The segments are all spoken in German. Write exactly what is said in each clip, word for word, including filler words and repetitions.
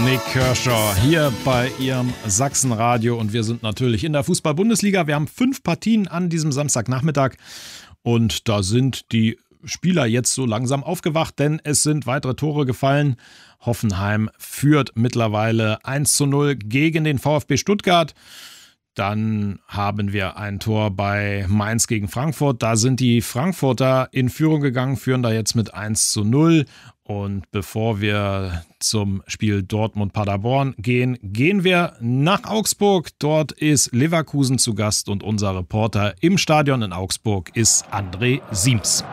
Nick Kershaw hier bei Ihrem Sachsenradio und wir sind natürlich in der Fußball-Bundesliga. Wir haben fünf Partien an diesem Samstagnachmittag und da sind die Spieler jetzt so langsam aufgewacht, denn es sind weitere Tore gefallen. Hoffenheim führt mittlerweile eins zu null gegen den VfB Stuttgart. Dann haben wir ein Tor bei Mainz gegen Frankfurt. Da sind die Frankfurter in Führung gegangen, führen da jetzt mit eins zu null. Und bevor wir zum Spiel Dortmund-Paderborn gehen, gehen wir nach Augsburg. Dort ist Leverkusen zu Gast und unser Reporter im Stadion in Augsburg ist André Siems.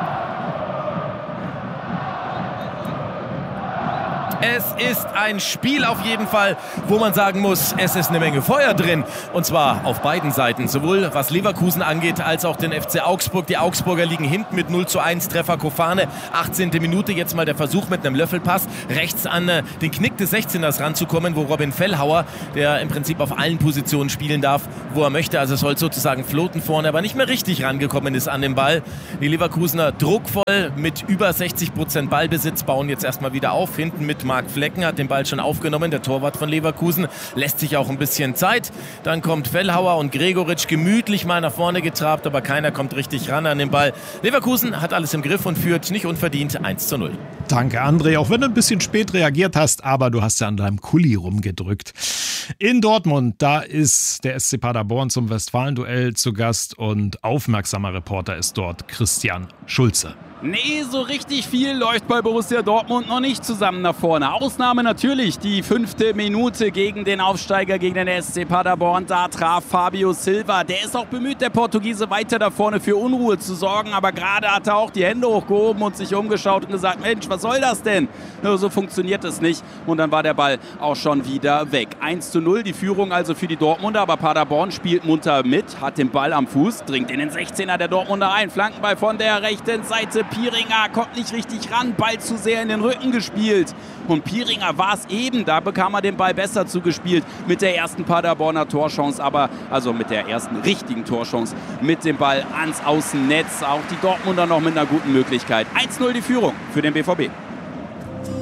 Es ist ein Spiel auf jeden Fall, wo man sagen muss, es ist eine Menge Feuer drin. Und zwar auf beiden Seiten, sowohl was Leverkusen angeht, als auch den F C Augsburg. Die Augsburger liegen hinten mit null zu eins, Treffer Kofane, achtzehnte Minute. Jetzt mal der Versuch mit einem Löffelpass, rechts an äh, den Knick des sechzehners ranzukommen, wo Robin Fellhauer, der im Prinzip auf allen Positionen spielen darf, wo er möchte. Also soll sozusagen floaten vorne, aber nicht mehr richtig rangekommen ist an den Ball. Die Leverkusener druckvoll mit über sechzig Prozent Ballbesitz, bauen jetzt erstmal wieder auf. Hinten mit Marc Flecken hat den Ball schon aufgenommen, der Torwart von Leverkusen, lässt sich auch ein bisschen Zeit. Dann kommt Fellhauer und Gregoritsch gemütlich mal nach vorne getrabt, aber keiner kommt richtig ran an den Ball. Leverkusen hat alles im Griff und führt nicht unverdient eins zu null. Danke, André, auch wenn du ein bisschen spät reagiert hast, aber du hast ja an deinem Kuli rumgedrückt. In Dortmund, da ist der S C Paderborn zum Westfalen-Duell zu Gast und aufmerksamer Reporter ist dort Christian Schulze. Nee, so richtig viel läuft bei Borussia Dortmund noch nicht zusammen nach vorne. Ausnahme natürlich die fünfte Minute gegen den Aufsteiger, gegen den S C Paderborn. Da traf Fabio Silva. Der ist auch bemüht, der Portugiese weiter da vorne für Unruhe zu sorgen. Aber gerade hat er auch die Hände hochgehoben und sich umgeschaut und gesagt, Mensch, was soll das denn? No, so funktioniert es nicht. Und dann war der Ball auch schon wieder weg. eins zu null, die Führung also für die Dortmunder. Aber Paderborn spielt munter mit, hat den Ball am Fuß, dringt in den sechzehner der Dortmunder ein. Flankenball von der rechten Seite. Pieringer kommt nicht richtig ran, Ball zu sehr in den Rücken gespielt. Und Pieringer war es eben, da bekam er den Ball besser zugespielt mit der ersten Paderborner Torchance, aber also mit der ersten richtigen Torchance mit dem Ball ans Außennetz. Auch die Dortmunder noch mit einer guten Möglichkeit. eins zu null die Führung für den B V B.